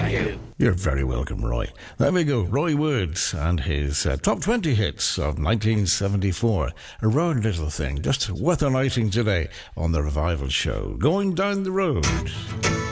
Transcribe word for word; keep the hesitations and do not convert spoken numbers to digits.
you. You're very welcome, Roy. There we go, Roy Woods and his uh, top twenty hits of nineteen seventy-four. A round little thing, just worth highlighting today on the Revival Show. Going Down the Road.